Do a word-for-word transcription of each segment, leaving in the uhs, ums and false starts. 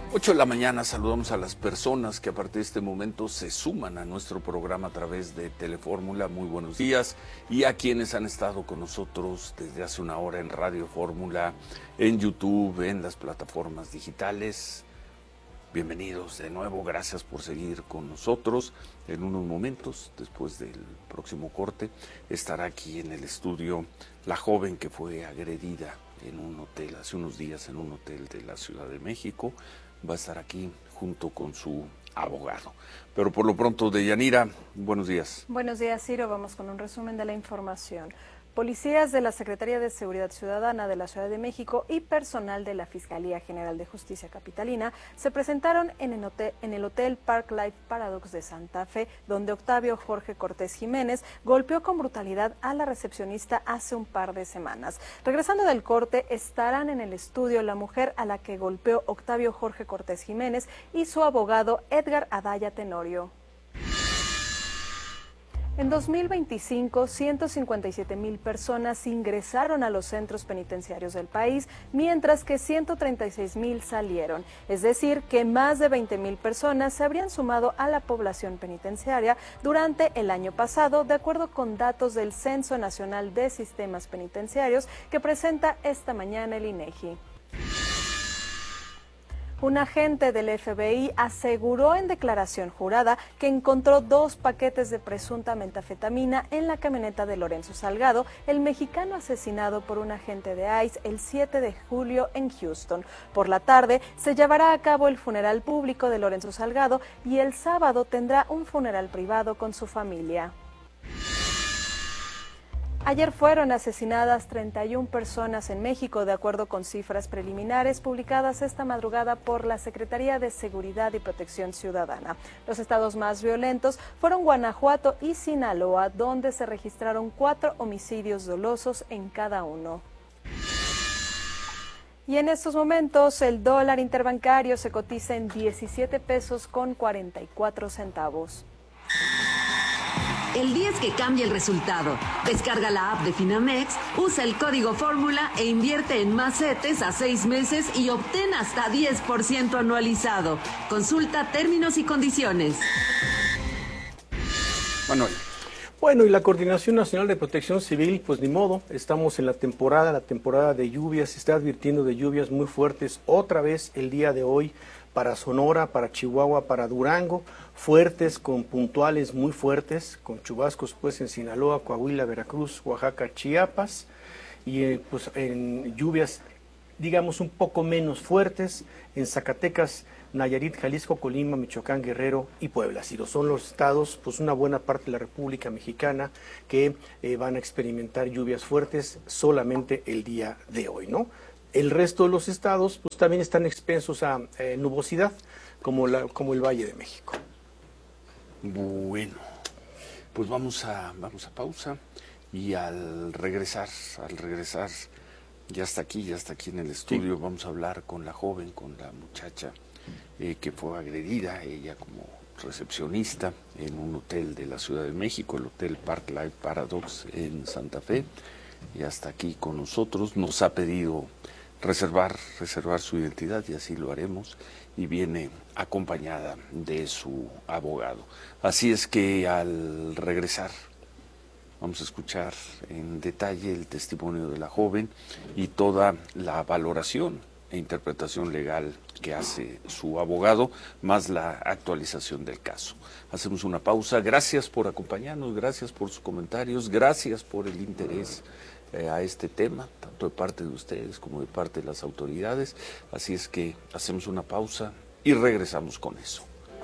ocho de la mañana, saludamos a las personas que a partir de este momento se suman a nuestro programa a través de Telefórmula. Muy buenos días. Y a quienes han estado con nosotros desde hace una hora en Radio Fórmula, en YouTube, en las plataformas digitales. Bienvenidos de nuevo, gracias por seguir con nosotros. En unos momentos, después del próximo corte, estará aquí en el estudio la joven que fue agredida en un hotel hace unos días, en un hotel de la Ciudad de México. Va a estar aquí junto con su abogado. Pero por lo pronto, Deyanira, buenos días. Buenos días, Ciro. Vamos con un resumen de la información. Policías de la Secretaría de Seguridad Ciudadana de la Ciudad de México y personal de la Fiscalía General de Justicia Capitalina se presentaron en el hotel, en el hotel Park Life Paradox de Santa Fe, donde Octavio Jorge Cortés Jiménez golpeó con brutalidad a la recepcionista hace un par de semanas. Regresando del corte, estarán en el estudio la mujer a la que golpeó Octavio Jorge Cortés Jiménez y su abogado Edgar Adaya Tenorio. En dos mil veinticinco, ciento cincuenta y siete mil personas ingresaron a los centros penitenciarios del país, mientras que ciento treinta y seis mil salieron. Es decir, que más de veinte mil personas se habrían sumado a la población penitenciaria durante el año pasado, de acuerdo con datos del Censo Nacional de Sistemas Penitenciarios que presenta esta mañana el INEGI. Un agente del F B I aseguró en declaración jurada que encontró dos paquetes de presunta metanfetamina en la camioneta de Lorenzo Salgado, el mexicano asesinado por un agente de ICE el siete de julio en Houston. Por la tarde se llevará a cabo el funeral público de Lorenzo Salgado y el sábado tendrá un funeral privado con su familia. Ayer fueron asesinadas treinta y una personas en México, de acuerdo con cifras preliminares publicadas esta madrugada por la Secretaría de Seguridad y Protección Ciudadana. Los estados más violentos fueron Guanajuato y Sinaloa, donde se registraron cuatro homicidios dolosos en cada uno. Y en estos momentos el dólar interbancario se cotiza en diecisiete pesos con cuarenta y cuatro centavos. El día es que cambia el resultado. Descarga la app de Finamex, usa el código Fórmula e invierte en más CETES a seis meses y obtén hasta diez por ciento anualizado. Consulta términos y condiciones. Manuel. Bueno, y la Coordinación Nacional de Protección Civil, pues ni modo, estamos en la temporada, la temporada de lluvias, se está advirtiendo de lluvias muy fuertes otra vez el día de hoy para Sonora, para Chihuahua, para Durango, fuertes con puntuales muy fuertes, con chubascos pues en Sinaloa, Coahuila, Veracruz, Oaxaca, Chiapas, y eh, pues en lluvias digamos un poco menos fuertes en Zacatecas, Nayarit, Jalisco, Colima, Michoacán, Guerrero y Puebla. Si lo son los estados, pues una buena parte de la República Mexicana que eh, van a experimentar lluvias fuertes solamente el día de hoy, ¿no? El resto de los estados pues también están expensos a eh, nubosidad, como, la, como el Valle de México. Bueno, pues vamos a, vamos a pausa y al regresar, al regresar, ya está aquí, ya está aquí en el estudio, sí. Vamos a hablar con la joven, con la muchacha eh, que fue agredida, ella como recepcionista en un hotel de la Ciudad de México, el Hotel Park Life Paradox en Santa Fe. Ya está aquí con nosotros, nos ha pedido reservar, reservar su identidad y así lo haremos, y viene acompañada de su abogado. Así es que al regresar vamos a escuchar en detalle el testimonio de la joven y toda la valoración e interpretación legal que hace su abogado, más la actualización del caso. Hacemos una pausa. Gracias por acompañarnos, gracias por sus comentarios, gracias por el interés eh, a este tema, tanto de parte de ustedes como de parte de las autoridades. Así es que hacemos una pausa y regresamos con eso.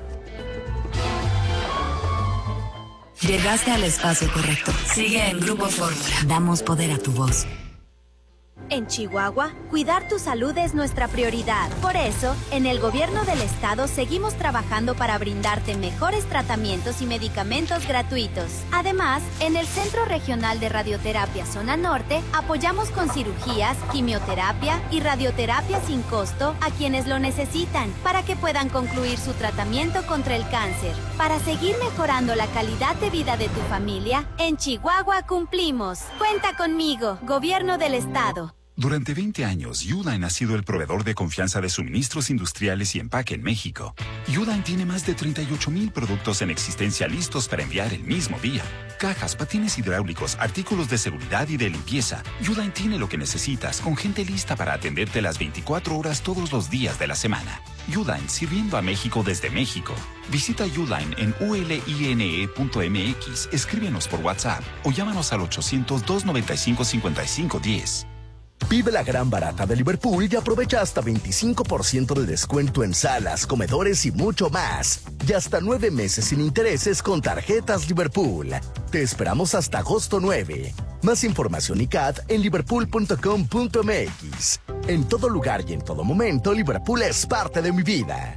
Llegaste al espacio correcto. Sigue en Grupo Fórmula. Damos poder a tu voz. En Chihuahua, cuidar tu salud es nuestra prioridad. Por eso, en el gobierno del estado seguimos trabajando para brindarte mejores tratamientos y medicamentos gratuitos. Además, en el Centro Regional de Radioterapia Zona Norte, apoyamos con cirugías, quimioterapia y radioterapia sin costo a quienes lo necesitan, para que puedan concluir su tratamiento contra el cáncer. Para seguir mejorando la calidad de vida de tu familia, en Chihuahua cumplimos. Cuenta conmigo, Gobierno del Estado. Durante veinte años, Uline ha sido el proveedor de confianza de suministros industriales y empaque en México. Uline tiene más de treinta y ocho mil productos en existencia listos para enviar el mismo día. Cajas, patines hidráulicos, artículos de seguridad y de limpieza. Uline tiene lo que necesitas, con gente lista para atenderte las veinticuatro horas todos los días de la semana. Uline, sirviendo a México desde México. Visita Uline en u l i n e punto m x, escríbenos por WhatsApp o llámanos al ochocientos, doscientos noventa y cinco, cincuenta y cinco diez. Vive la gran barata de Liverpool y aprovecha hasta veinticinco por ciento de descuento en salas, comedores y mucho más. Y hasta nueve meses sin intereses con tarjetas Liverpool. Te esperamos hasta agosto nueve. Más información y C A T en liverpool punto com punto m x. En todo lugar y en todo momento, Liverpool es parte de mi vida.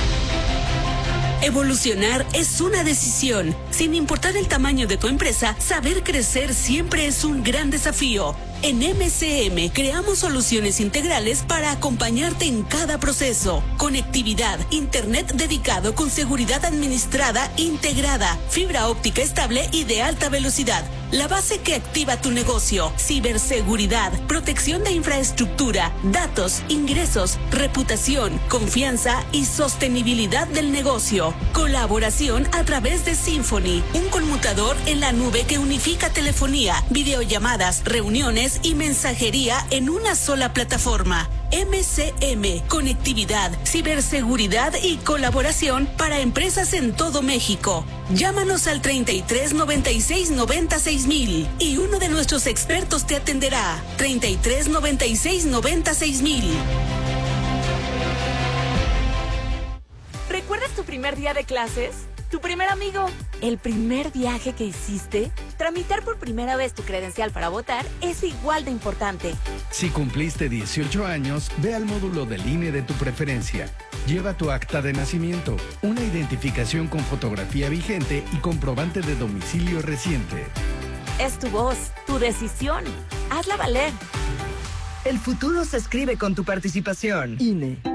Evolucionar es una decisión. Sin importar el tamaño de tu empresa, saber crecer siempre es un gran desafío. En M C M creamos soluciones integrales para acompañarte en cada proceso. Conectividad, internet dedicado con seguridad administrada integrada, fibra óptica estable y de alta velocidad. La base que activa tu negocio, ciberseguridad, protección de infraestructura, datos, ingresos, reputación, confianza y sostenibilidad del negocio. Colaboración a través de Symphony, un conmutador en la nube que unifica telefonía, videollamadas, reuniones y mensajería en una sola plataforma. M C M, conectividad, ciberseguridad y colaboración para empresas en todo México. Llámanos al treinta y tres, noventa y seis, noventa y seis mil y uno de nuestros expertos te atenderá. treinta y tres, noventa y seis, noventa y seis mil. ¿Recuerdas tu primer día de clases? ¿Tu primer amigo? ¿El primer viaje que hiciste? Tramitar por primera vez tu credencial para votar es igual de importante. Si cumpliste dieciocho años, ve al módulo del I N E de tu preferencia. Lleva tu acta de nacimiento, una identificación con fotografía vigente y comprobante de domicilio reciente. Es tu voz, tu decisión. Hazla valer. El futuro se escribe con tu participación. I N E.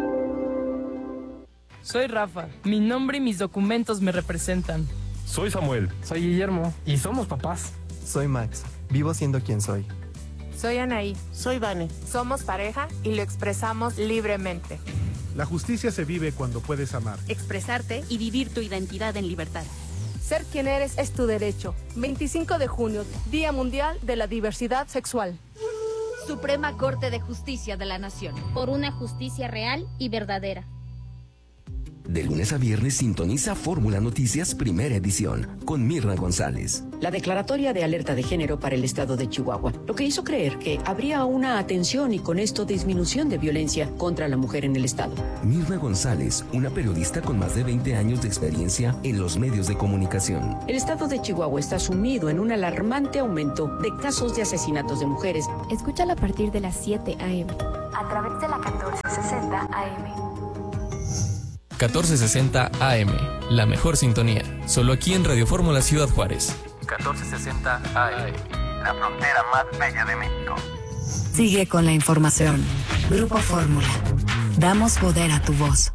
Soy Rafa. Mi nombre y mis documentos me representan. Soy Samuel. Soy Guillermo. Y somos papás. Soy Max. Vivo siendo quien soy. Soy Anaí. Soy Vane. Somos pareja y lo expresamos libremente. La justicia se vive cuando puedes amar, expresarte y vivir tu identidad en libertad. Ser quien eres es tu derecho. veinticinco de junio, Día Mundial de la Diversidad Sexual. Suprema Corte de Justicia de la Nación. Por una justicia real y verdadera. De lunes a viernes sintoniza Fórmula Noticias Primera Edición con Mirna González. La declaratoria de alerta de género para el estado de Chihuahua, lo que hizo creer que habría una atención y con esto disminución de violencia contra la mujer en el estado. Mirna González, una periodista con más de veinte años de experiencia en los medios de comunicación. El estado de Chihuahua está sumido en un alarmante aumento de casos de asesinatos de mujeres. Escúchala a partir de las siete a eme. A través de la catorce sesenta A M. catorce sesenta A M, la mejor sintonía. Solo aquí en Radio Fórmula Ciudad Juárez. catorce sesenta A M, la frontera más bella de México. Sigue con la información. Grupo Fórmula. Damos poder a tu voz.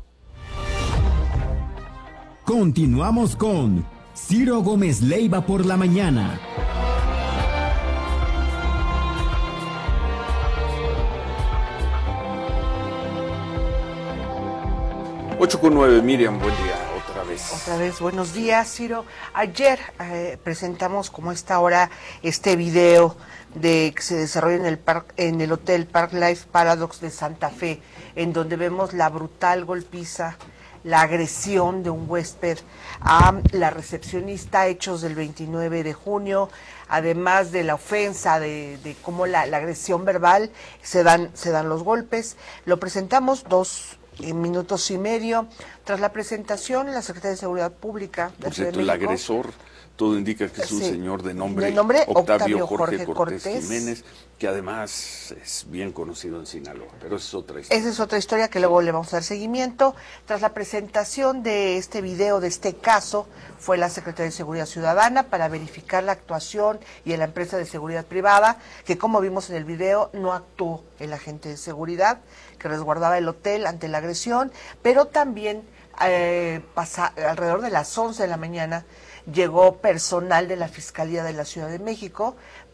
Continuamos con Ciro Gómez Leiva por la mañana. ocho con nueve, Miriam, buen día, otra vez. Otra vez, buenos días, Ciro. Ayer eh, presentamos como a esta hora este video de que se desarrolla en el park, en el Hotel Park Life Paradox de Santa Fe, en donde vemos la brutal golpiza, la agresión de un huésped a la recepcionista, hechos del veintinueve de junio, además de la ofensa, de, de cómo la, la agresión verbal, se dan, se dan los golpes. Lo presentamos dos en minutos y medio. Tras la presentación, la Secretaría de Seguridad Pública de Por Ciudad cierto, de el México, agresor, todo indica que es un sí, señor de nombre, de nombre Octavio, Octavio Jorge, Jorge Cortés, Cortés Jiménez, que además es bien conocido en Sinaloa, pero esa es otra historia. Esa es otra historia que luego le vamos a dar seguimiento. Tras la presentación de este video, de este caso, fue la Secretaría de Seguridad Ciudadana para verificar la actuación y en la empresa de seguridad privada, que como vimos en el video, no actuó el agente de seguridad que resguardaba el hotel ante la agresión, pero también eh, pasa, alrededor de las once de la mañana llegó personal de la Fiscalía de la Ciudad de México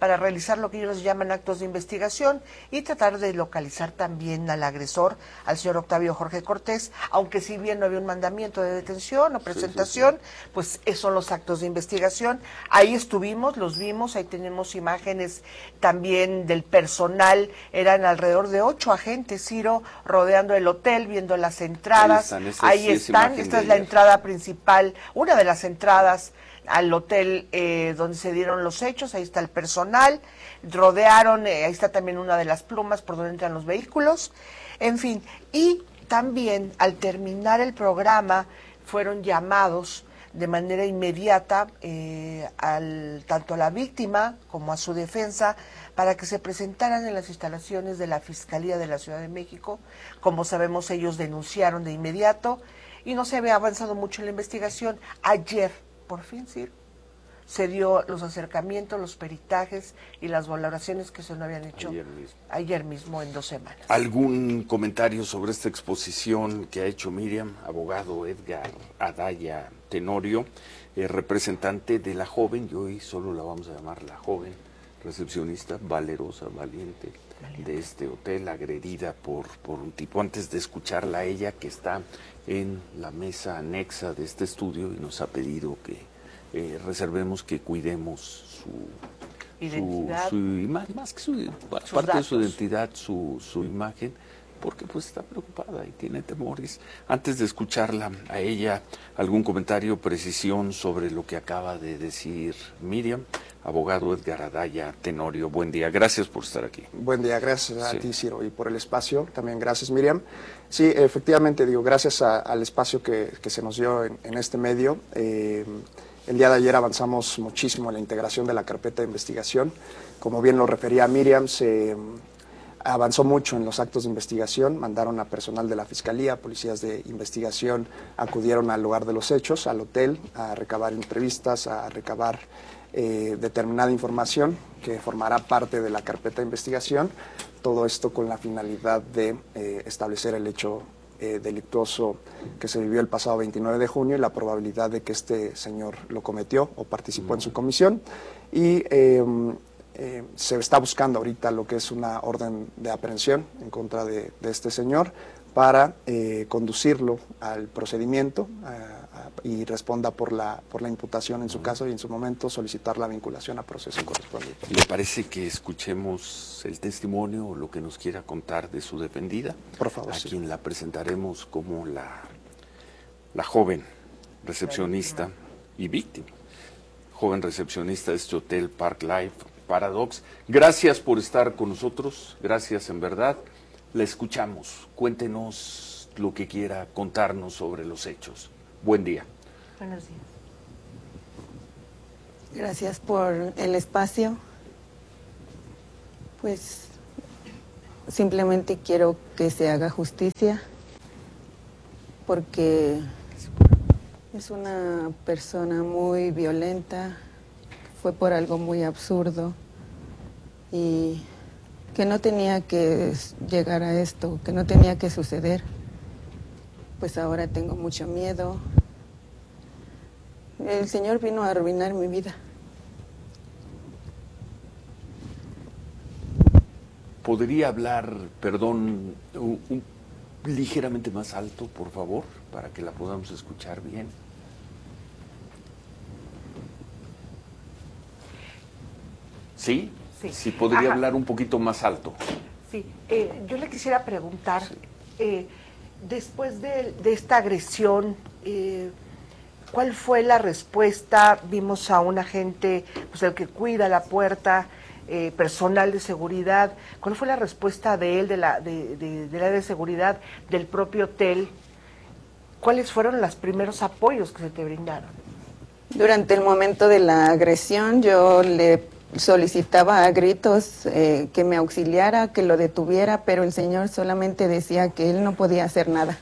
para realizar lo que ellos llaman actos de investigación y tratar de localizar también al agresor, al señor Octavio Jorge Cortés, aunque si bien no había un mandamiento de detención o presentación, sí, sí, sí. pues esos son los actos de investigación. Ahí estuvimos, los vimos, ahí tenemos imágenes también del personal, eran alrededor de ocho agentes, Ciro, rodeando el hotel, viendo las entradas. Ahí están, ahí están. Esta es la entrada principal, una de las entradas al hotel eh, donde se dieron los hechos. Ahí está el personal, rodearon, eh, ahí está también una de las plumas por donde entran los vehículos, en fin. Y también al terminar el programa fueron llamados de manera inmediata eh, al, tanto a la víctima como a su defensa para que se presentaran en las instalaciones de la Fiscalía de la Ciudad de México. Como sabemos, ellos denunciaron de inmediato y no se había avanzado mucho en la investigación. Ayer, por fin, sí, se dio los acercamientos, los peritajes y las valoraciones que se no habían hecho ayer mismo, ayer mismo en dos semanas. ¿Algún comentario sobre esta exposición que ha hecho Miriam, abogado Edgar Adaya Tenorio, eh, representante de la joven, y hoy solo la vamos a llamar la joven, recepcionista, valerosa, valiente, valiente. de este hotel, agredida por, por un tipo, antes de escucharla a ella, que está en la mesa anexa de este estudio y nos ha pedido que eh, reservemos, que cuidemos su identidad, su, su imagen, más que su, parte datos. de su identidad, su, su imagen, porque pues está preocupada y tiene temores. Antes de escucharla a ella, algún comentario, precisión sobre lo que acaba de decir Miriam. Abogado Edgar Adaya Tenorio, buen día, gracias por estar aquí. Buen día, gracias a sí. ti, Ciro, y por el espacio, también gracias, Miriam. Sí, efectivamente, digo, gracias a, al espacio que, que se nos dio en, en este medio. Eh, el día de ayer avanzamos muchísimo en la integración de la carpeta de investigación. Como bien lo refería Miriam, se avanzó mucho en los actos de investigación, mandaron a personal de la Fiscalía, policías de investigación, acudieron al lugar de los hechos, al hotel, a recabar entrevistas, a recabar Eh, determinada información que formará parte de la carpeta de investigación, todo esto con la finalidad de eh, establecer el hecho eh, delictuoso que se vivió el pasado veintinueve de junio y la probabilidad de que este señor lo cometió o participó en su comisión, y eh, eh, se está buscando ahorita lo que es una orden de aprehensión en contra de, de este señor para eh, conducirlo al procedimiento a, a, y responda por la por la imputación en su caso, y en su momento solicitar la vinculación a proceso correspondiente. ¿Le parece que escuchemos el testimonio o lo que nos quiera contar de su defendida? Por favor, a sí. quien la presentaremos como la, la joven recepcionista y víctima. Joven recepcionista de este hotel Park Life Paradox. Gracias por estar con nosotros, gracias en verdad. La escuchamos, cuéntenos lo que quiera contarnos sobre los hechos. Buen día. Buenos días. Gracias por el espacio. Pues simplemente quiero que se haga justicia, porque es una persona muy violenta, fue por algo muy absurdo y que no tenía que llegar a esto, que no tenía que suceder. Pues ahora tengo mucho miedo. El Señor vino a arruinar mi vida. ¿Podría hablar, perdón, un, un, ligeramente más alto, por favor, para que la podamos escuchar bien? ¿Sí? Sí, sí, podría Ajá. hablar un poquito más alto. Sí, eh, yo le quisiera preguntar, sí. eh, después de, de esta agresión, eh, ¿cuál fue la respuesta? Vimos a un agente, pues el que cuida la puerta, eh, personal de seguridad. ¿Cuál fue la respuesta de él, de la de, de, de la de seguridad, del propio hotel? ¿Cuáles fueron los primeros apoyos que se te brindaron? Durante el momento de la agresión, yo le solicitaba a gritos eh, que me auxiliara, que lo detuviera, pero el señor solamente decía que él no podía hacer nada,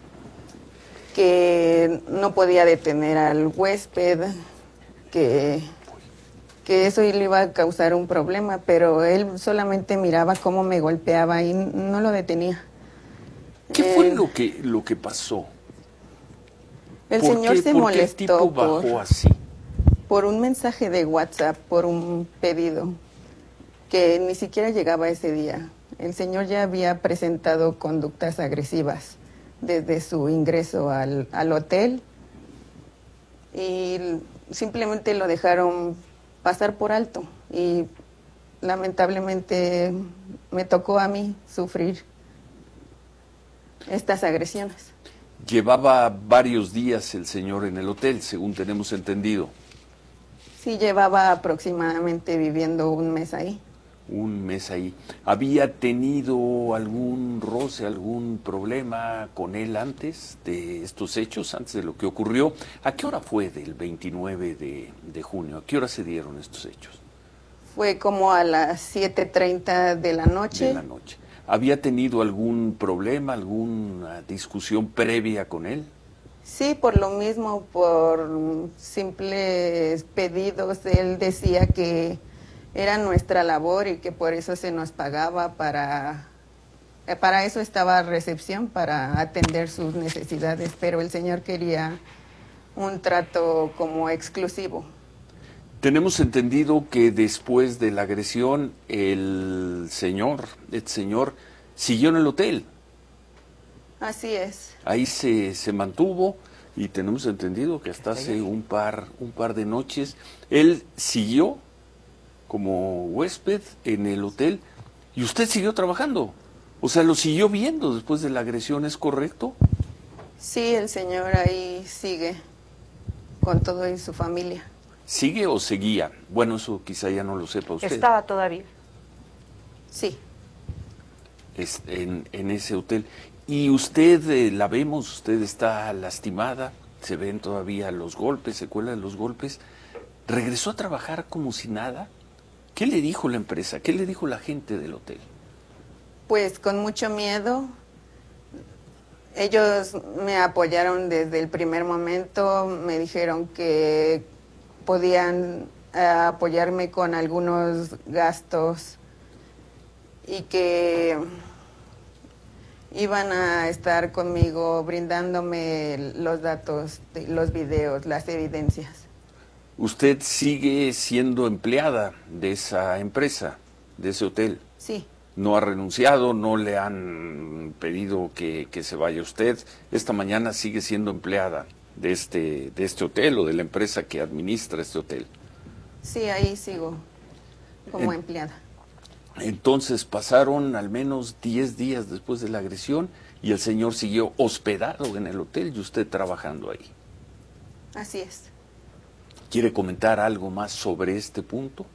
que no podía detener al huésped, que, que eso le iba a causar un problema, pero él solamente miraba cómo me golpeaba y no lo detenía. ¿Qué eh, fue lo que, lo que pasó? El señor qué, se ¿por molestó. ¿Qué el tipo bajó por... así? Por un mensaje de WhatsApp, por un pedido. que ni siquiera llegaba ese día. El señor ya había presentado conductas agresivas desde su ingreso al, al hotel y simplemente lo dejaron pasar por alto y lamentablemente me tocó a mí sufrir estas agresiones. Llevaba varios días el señor en el hotel, según tenemos entendido. Sí, llevaba aproximadamente viviendo un mes ahí. Un mes ahí. ¿Había tenido algún roce, algún problema con él antes de estos hechos, antes de lo que ocurrió? ¿A qué hora fue del veintinueve de, de junio? ¿A qué hora se dieron estos hechos? Fue como a las siete treinta de la noche. De la noche. ¿Había tenido algún problema, alguna discusión previa con él? Sí, por lo mismo, por simples pedidos. Él decía que era nuestra labor y que por eso se nos pagaba para... Para eso estaba recepción, para atender sus necesidades, pero el señor quería un trato como exclusivo. Tenemos entendido que después de la agresión, el señor, el señor siguió en el hotel. Así es. Ahí se, se mantuvo y tenemos entendido que hasta hace un par, un par de noches, él siguió como huésped en el hotel y usted siguió trabajando. O sea, lo siguió viendo después de la agresión, ¿es correcto? Sí, el señor ahí sigue con todo y su familia. ¿Sigue o seguía? Bueno, eso quizá ya no lo sepa usted. ¿Estaba todavía? Sí. Es en, en ese hotel. Y usted, eh, la vemos, usted está lastimada, se ven todavía los golpes, secuelas de los golpes. ¿Regresó a trabajar como si nada? ¿Qué le dijo la empresa? ¿Qué le dijo la gente del hotel? Pues con mucho miedo. Ellos me apoyaron desde el primer momento, me dijeron que podían uh, apoyarme con algunos gastos y que iban a estar conmigo brindándome los datos, los videos, las evidencias. ¿Usted sigue siendo empleada de esa empresa, de ese hotel? Sí. ¿No ha renunciado? ¿No le han pedido que, que se vaya usted? Esta mañana sigue siendo empleada de este, de este hotel o de la empresa que administra este hotel. Sí, ahí sigo como en, empleada. Entonces pasaron al menos diez días después de la agresión y el señor siguió hospedado en el hotel y usted trabajando ahí. Así es. ¿Quiere comentar algo más sobre este punto?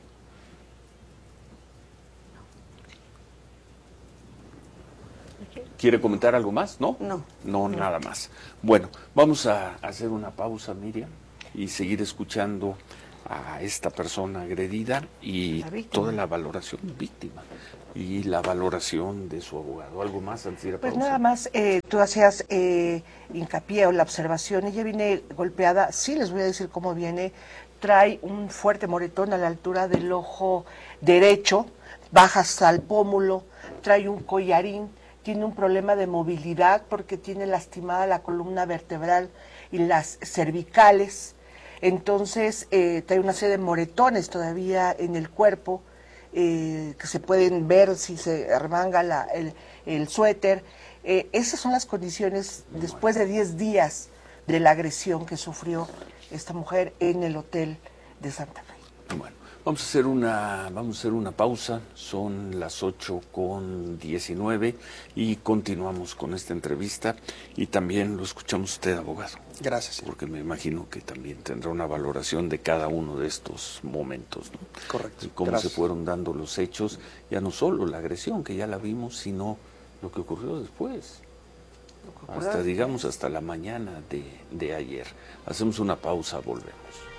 ¿Quiere comentar algo más? ¿No? No. No, no. Nada más. Bueno, vamos a hacer una pausa, Miriam, y seguir escuchando a esta persona agredida y toda la valoración víctima y la valoración de su abogado. ¿Algo más antes de ir a pausa? Pues nada más, eh, tú hacías eh, hincapié o la observación, ella viene golpeada, sí les voy a decir cómo viene, trae un fuerte moretón a la altura del ojo derecho, baja hasta el pómulo, trae un collarín, tiene un problema de movilidad porque tiene lastimada la columna vertebral y las cervicales. Entonces, eh, trae una serie de moretones todavía en el cuerpo eh, que se pueden ver si se arremanga la, el, el suéter. Eh, esas son las condiciones después de diez días de la agresión que sufrió esta mujer en el hotel de Santa Fe. Bueno. Vamos a hacer una, vamos a hacer una pausa, son las ocho con diecinueve y continuamos con esta entrevista y también lo escuchamos usted, abogado. Gracias. Señor. Porque me imagino que también tendrá una valoración de cada uno de estos momentos, ¿no? Correcto. Y cómo Gracias. se fueron dando los hechos, ya no solo la agresión, que ya la vimos, sino lo que ocurrió después. Hasta, digamos, hasta la mañana de, de ayer. Hacemos una pausa, volvemos.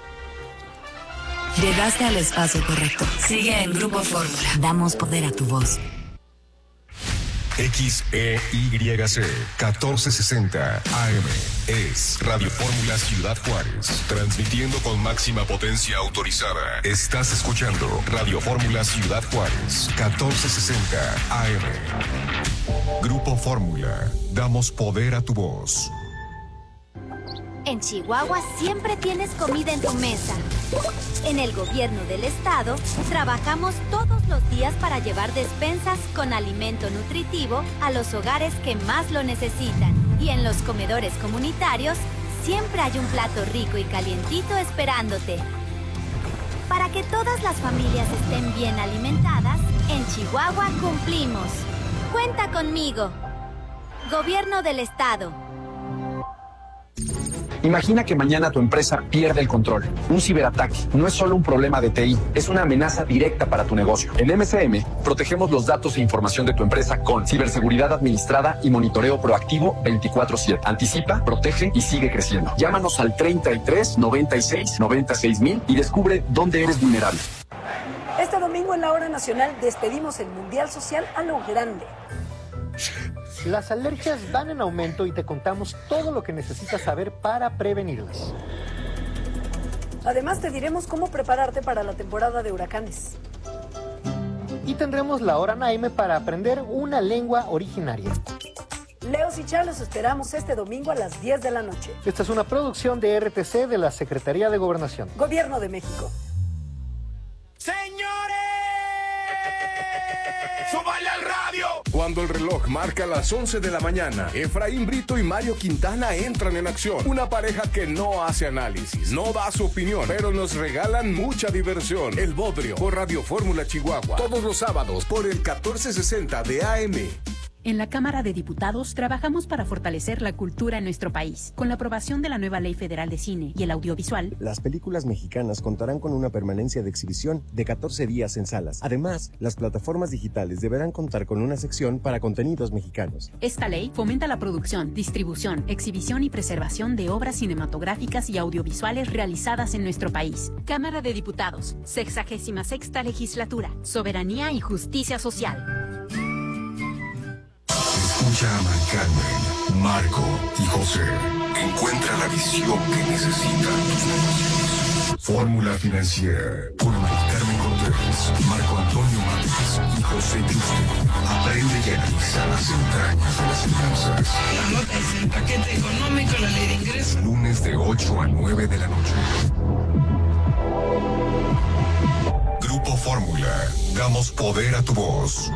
Llegaste al espacio correcto. Sigue en Grupo Fórmula. Damos poder a tu voz. X E Y C catorce sesenta A M es Radio Fórmula Ciudad Juárez, transmitiendo con máxima potencia autorizada. Estás escuchando Radio Fórmula Ciudad Juárez, catorce sesenta A M. Grupo Fórmula, damos poder a tu voz. En Chihuahua siempre tienes comida en tu mesa. En el gobierno del estado, trabajamos todos los días para llevar despensas con alimento nutritivo a los hogares que más lo necesitan. Y en los comedores comunitarios, siempre hay un plato rico y calientito esperándote. Para que todas las familias estén bien alimentadas, en Chihuahua cumplimos. Cuenta conmigo. Gobierno del estado. Imagina que mañana tu empresa pierde el control. Un ciberataque no es solo un problema de T I, es una amenaza directa para tu negocio. En M C M, protegemos los datos e información de tu empresa con ciberseguridad administrada y monitoreo proactivo veinticuatro siete. Anticipa, protege y sigue creciendo. Llámanos al treinta y tres, noventa y seis, noventa y seis mil y descubre dónde eres vulnerable. Este domingo en la Hora Nacional despedimos el Mundial Social a lo grande. Las alergias van en aumento y te contamos todo lo que necesitas saber para prevenirlas. Además te diremos cómo prepararte para la temporada de huracanes. Y tendremos la Hora Naime para aprender una lengua originaria. Leos y Chá los esperamos este domingo a las diez de la noche. Esta es una producción de R T C de la Secretaría de Gobernación. Gobierno de México. ¡Súbale al radio! Cuando el reloj marca las once de la mañana, Efraín Brito y Mario Quintana entran en acción. Una pareja que no hace análisis, no da su opinión, pero nos regalan mucha diversión. El Bodrio, por Radio Fórmula Chihuahua. Todos los sábados por el catorce sesenta de A M. En la Cámara de Diputados trabajamos para fortalecer la cultura en nuestro país. Con la aprobación de la nueva Ley Federal de Cine y el Audiovisual, las películas mexicanas contarán con una permanencia de exhibición de catorce días en salas. Además, las plataformas digitales deberán contar con una sección para contenidos mexicanos. Esta ley fomenta la producción, distribución, exhibición y preservación de obras cinematográficas y audiovisuales realizadas en nuestro país. Cámara de Diputados, sexagésima sexta legislatura, soberanía y justicia social. Escucha a Mari Carmen, Marco y José. Encuentra la visión que necesitan tus negocios. Fórmula Financiera por Mari Carmen Contreras, Marco Antonio Márquez y José Justo. Aprende y analiza las entrañas de las finanzas. La nota es el paquete económico, la ley de ingresos. Lunes de ocho a nueve de la noche. Grupo Fórmula. Damos poder a tu voz.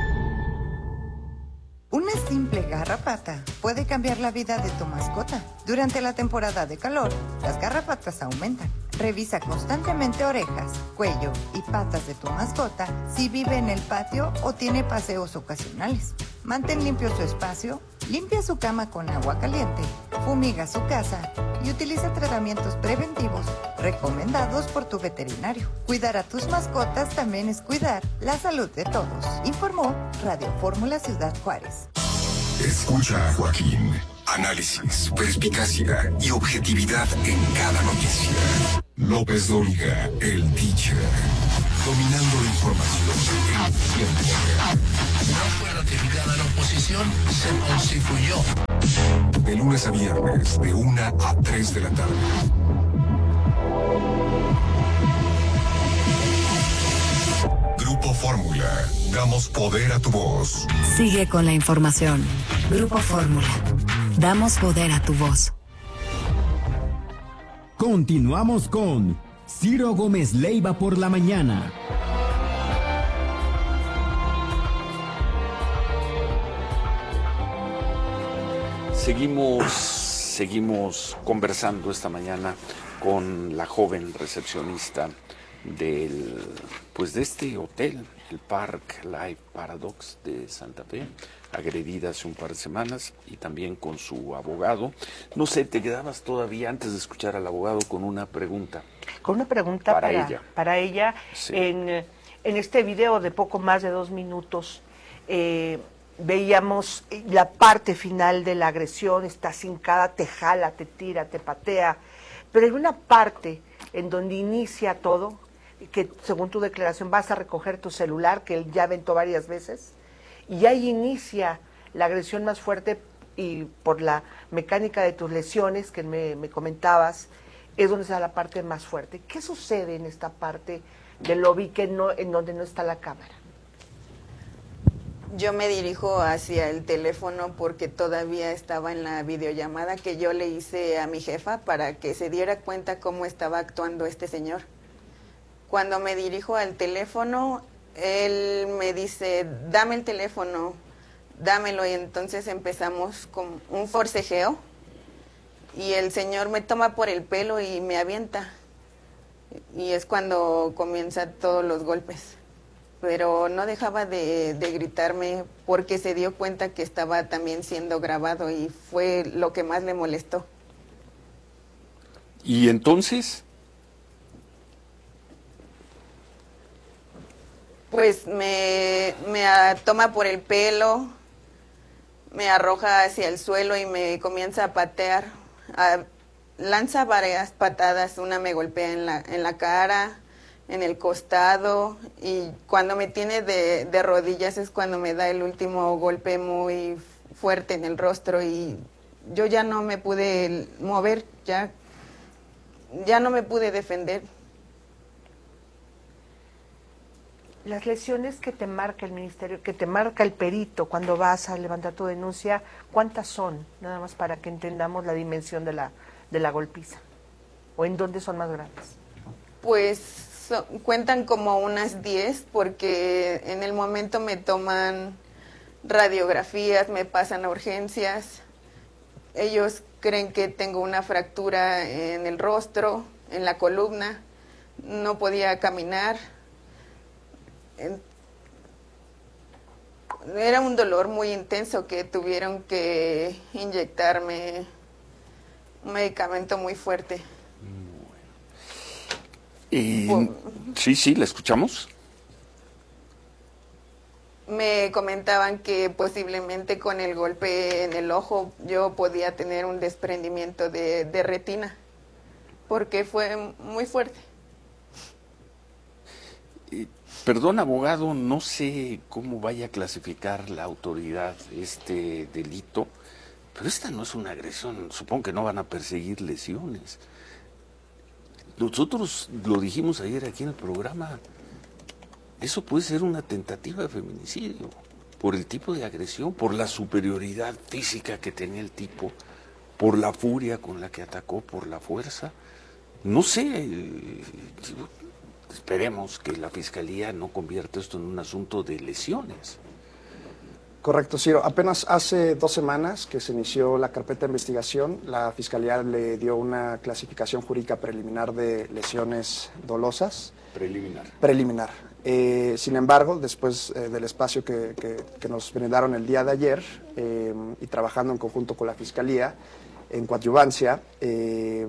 Una simple garrapata puede cambiar la vida de tu mascota. Durante la temporada de calor, las garrapatas aumentan. Revisa constantemente orejas, cuello y patas de tu mascota si vive en el patio o tiene paseos ocasionales. Mantén limpio su espacio, limpia su cama con agua caliente, fumiga su casa y utiliza tratamientos preventivos recomendados por tu veterinario. Cuidar a tus mascotas también es cuidar la salud de todos. Informó Radio Fórmula Ciudad Juárez. Escucha a Joaquín. Análisis, perspicacia y objetividad en cada noticia. López Dóriga, el teacher. Dominando la información en tiempo real. No fue ratificada la oposición, se constituyó. De lunes a viernes, de una a tres de la tarde. Grupo Fórmula. Damos poder a tu voz. Sigue con la información. Grupo Fórmula. Damos poder a tu voz. Continuamos con Ciro Gómez Leiva por la mañana. Seguimos, seguimos conversando esta mañana con la joven recepcionista del, pues de este hotel, el Park Life Paradox de Santa Fe, agredida hace un par de semanas, y también con su abogado. No sé, te quedabas todavía antes de escuchar al abogado con una pregunta. Con una pregunta para, para ella. Para ella, sí. en, en este video de poco más de dos minutos, eh, veíamos la parte final de la agresión, está hincada, te jala, te tira, te patea, pero hay una parte en donde inicia todo, que según tu declaración vas a recoger tu celular, que él ya aventó varias veces, y ahí inicia la agresión más fuerte, y por la mecánica de tus lesiones que me, me comentabas, es donde está la parte más fuerte. ¿Qué sucede en esta parte del lobby que no, en donde no está la cámara? Yo me dirijo hacia el teléfono porque todavía estaba en la videollamada que yo le hice a mi jefa para que se diera cuenta cómo estaba actuando este señor. Cuando me dirijo al teléfono, él me dice, dame el teléfono, dámelo, y entonces empezamos con un forcejeo y el señor me toma por el pelo y me avienta, y es cuando comienzan todos los golpes. Pero no dejaba de, de gritarme porque se dio cuenta que estaba también siendo grabado y fue lo que más le molestó. ¿Y entonces? Pues me, me a, toma por el pelo, me arroja hacia el suelo y me comienza a patear. A, lanza varias patadas, una me golpea en la, en la cara, en el costado, y cuando me tiene de, de rodillas es cuando me da el último golpe muy fuerte en el rostro y yo ya no me pude mover, ya, ya no me pude defender. Las lesiones que te marca el ministerio, que te marca el perito cuando vas a levantar tu denuncia, ¿cuántas son? Nada más para que entendamos la dimensión de la, de la golpiza. ¿O en dónde son más grandes? Pues So, cuentan como unas diez porque en el momento me toman radiografías, me pasan a urgencias. Ellos creen que tengo una fractura en el rostro, en la columna, no podía caminar. Era un dolor muy intenso que tuvieron que inyectarme un medicamento muy fuerte. Y, sí, sí, ¿la escuchamos? Me comentaban que posiblemente con el golpe en el ojo yo podía tener un desprendimiento de, de retina, porque fue muy fuerte. Eh, perdón, abogado, no sé cómo vaya a clasificar la autoridad este delito, pero esta no es una agresión, supongo que no van a perseguir lesiones. Nosotros lo dijimos ayer aquí en el programa, eso puede ser una tentativa de feminicidio, por el tipo de agresión, por la superioridad física que tenía el tipo, por la furia con la que atacó, por la fuerza. No sé, eh, esperemos que la Fiscalía no convierta esto en un asunto de lesiones. Correcto, Ciro. Apenas hace dos semanas que se inició la carpeta de investigación, la Fiscalía le dio una clasificación jurídica preliminar de lesiones dolosas. Preliminar. Preliminar. Eh, sin embargo, después eh, del espacio que, que, que nos brindaron el día de ayer eh, y trabajando en conjunto con la Fiscalía en coadyuvancia, eh,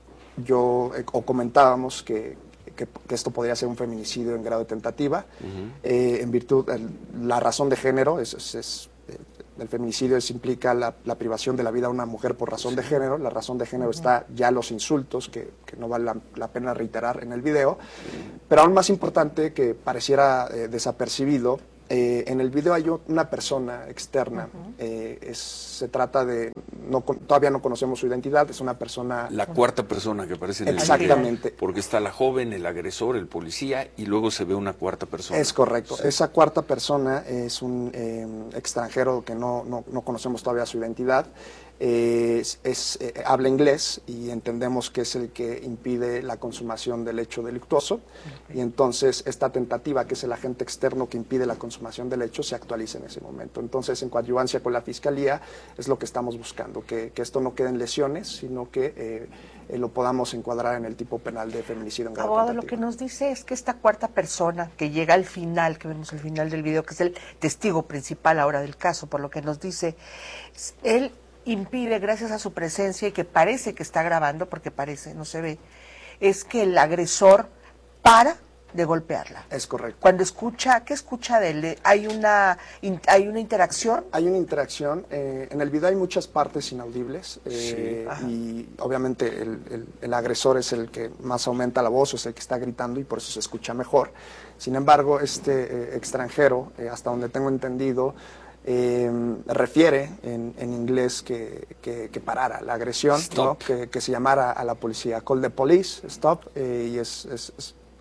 yo eh, o comentábamos que Que, que esto podría ser un feminicidio en grado de tentativa, uh-huh. eh, en virtud de la razón de género, es, es, es, el feminicidio es, implica la, la privación de la vida de una mujer por razón sí. de género, la razón de género uh-huh. está ya los insultos, que, que no vale la, la pena reiterar en el video, uh-huh. pero aún más importante que pareciera eh, desapercibido, eh, en el video hay una persona externa, uh-huh. eh, es, se trata de, no, todavía no conocemos su identidad, es una persona... La cuarta persona que aparece en el video. Exactamente. Porque está la joven, el agresor, el policía, y luego se ve una cuarta persona. Es correcto. Sí. Esa cuarta persona es un eh, extranjero que no, no, no conocemos todavía su identidad. Eh, es, es, eh, habla inglés y entendemos que es el que impide la consumación del hecho delictuoso, okay. y entonces esta tentativa, que es el agente externo que impide la consumación del hecho, se actualiza en ese momento. Entonces, en coadyuvancia con la Fiscalía, es lo que estamos buscando, que, que esto no quede en lesiones, sino que eh, eh, lo podamos encuadrar en el tipo penal de feminicidio en grado Abogado, tentativa. Lo que nos dice es que esta cuarta persona que llega al final, que vemos al final del video, que es el testigo principal ahora del caso, por lo que nos dice, él impide, gracias a su presencia, y que parece que está grabando, porque parece, no se ve, es que el agresor para de golpearla. Es correcto. Cuando escucha, ¿qué escucha de él? ¿Hay una, hay una interacción? Hay una interacción. Eh, en el video hay muchas partes inaudibles, eh, sí. y obviamente el, el, el agresor es el que más aumenta la voz, o es el que está gritando y por eso se escucha mejor. Sin embargo, este eh, extranjero, eh, hasta donde tengo entendido, Eh, refiere en, en inglés que, que, que parara la agresión, ¿no? que, que se llamara a la policía, call the police, stop, eh, y es, es, es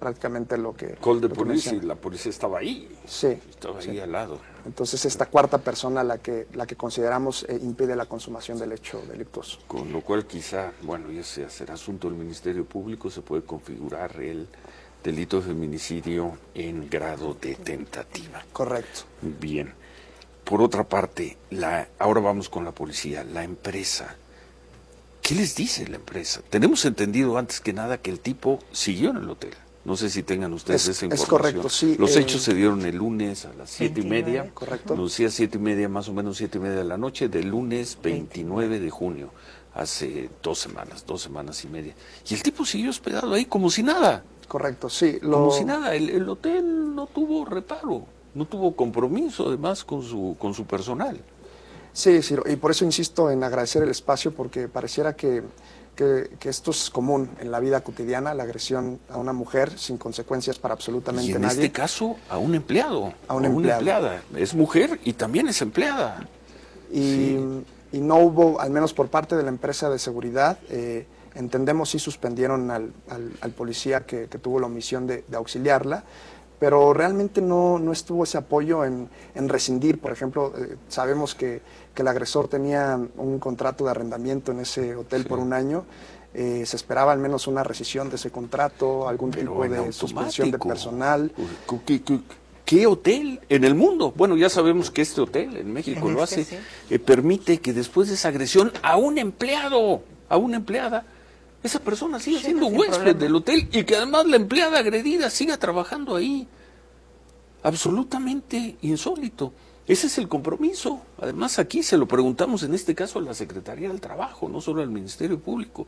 prácticamente lo que... Call de lo que policía, y menciona. la policía estaba ahí. Sí. Estaba ahí sí. al lado. Entonces esta cuarta persona la que, la que consideramos eh, impide la consumación del hecho delictuoso. Con lo cual quizá, bueno, ya sea será asunto del Ministerio Público, se puede configurar el delito de feminicidio en grado de tentativa. Correcto. Bien. Por otra parte, la, ahora vamos con la policía, la empresa. ¿Qué les dice la empresa? Tenemos entendido antes que nada que el tipo siguió en el hotel. No sé si tengan ustedes Es- esa es información. correcto, sí, Los eh, hechos se dieron el lunes a las siete y media. Correcto. Nos decía siete y media, más o menos siete y media de la noche, del lunes veintinueve de junio, hace dos semanas, dos semanas y media. Y el tipo siguió hospedado ahí como si nada. Correcto, sí. Lo... Como si nada. El, el hotel no tuvo reparo, no tuvo compromiso además con su, con su personal. Sí, sí, y por eso insisto en agradecer el espacio, porque pareciera que, que, que esto es común en la vida cotidiana, la agresión a una mujer sin consecuencias para absolutamente Y en nadie. este caso, a un empleado, A un a una empleado. empleada. Es mujer y también es empleada. Y, Sí. y no hubo, al menos por parte de la empresa de seguridad, eh, entendemos si suspendieron al, al, al policía que, que tuvo la omisión de, de auxiliarla, pero realmente no, no estuvo ese apoyo en, en rescindir. Por ejemplo, eh, sabemos que, que el agresor tenía un contrato de arrendamiento en ese hotel Sí. por un año. Eh, se esperaba al menos una rescisión de ese contrato, algún Pero tipo en de suspensión de automático. personal. ¿Qué, qué, qué hotel en el mundo? Bueno, ya sabemos que este hotel en México En lo este, hace, sí. eh, permite que después de esa agresión a un empleado, a una empleada, esa persona siga Sí, siendo sin huésped problema. del hotel y que además la empleada agredida siga trabajando ahí. Absolutamente insólito. Ese es el compromiso. Además, aquí se lo preguntamos en este caso a la Secretaría del Trabajo, no solo al Ministerio Público.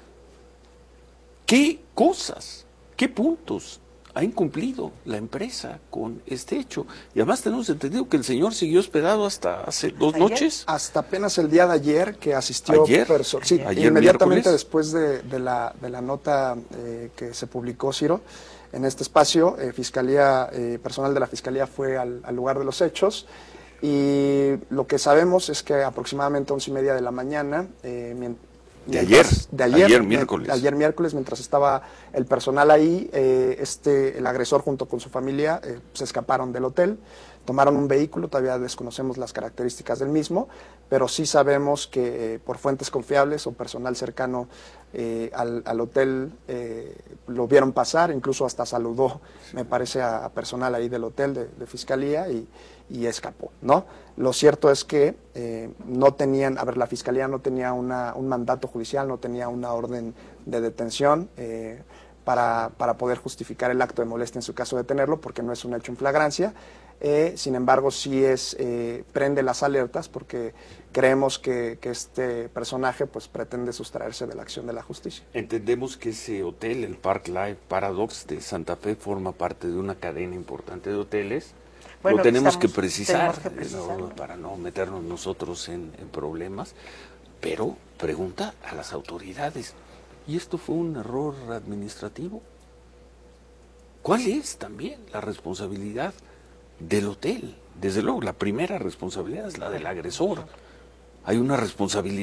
¿Qué cosas, qué puntos ha incumplido la empresa con este hecho? Y además tenemos entendido que el señor siguió hospedado hasta hace dos ¿Ayer? noches. Hasta apenas el día de ayer que asistió ¿Ayer? perso- sí, ¿Ayer inmediatamente miércoles? después de, de la, de la nota eh, que se publicó, Ciro, en este espacio, eh, fiscalía, eh, personal de la Fiscalía fue al, al lugar de los hechos, y lo que sabemos es que aproximadamente once y media de la mañana, eh, mien- De mientras- ayer, de ayer, ayer de- miércoles. de ayer miércoles, mientras estaba el personal ahí, eh, este, el agresor junto con su familia eh, se escaparon del hotel, tomaron un vehículo, todavía desconocemos las características del mismo, pero sí sabemos que eh, por fuentes confiables o personal cercano eh, al, al hotel eh, lo vieron pasar, incluso hasta saludó, me parece, a, a personal ahí del hotel de, de fiscalía y, y escapó, ¿no? Lo cierto es que eh, no tenían, a ver, la fiscalía no tenía una, un mandato judicial, no tenía una orden de detención eh, para, para poder justificar el acto de molestia en su caso de tenerlo, porque no es un hecho en flagrancia. Eh, sin embargo, sí es, eh, prende las alertas porque creemos que, que este personaje pues pretende sustraerse de la acción de la justicia. Entendemos que ese hotel, el Park Life Paradox de Santa Fe, forma parte de una cadena importante de hoteles. Bueno, Lo tenemos estamos- que precisar, tenemos que precisarlo. ¿no? Para no meternos nosotros en, en problemas, pero pregunta a las autoridades, ¿y esto fue un error administrativo? ¿Cuál es también la responsabilidad del hotel? Desde luego, la primera responsabilidad es la del agresor. Hay una responsabilidad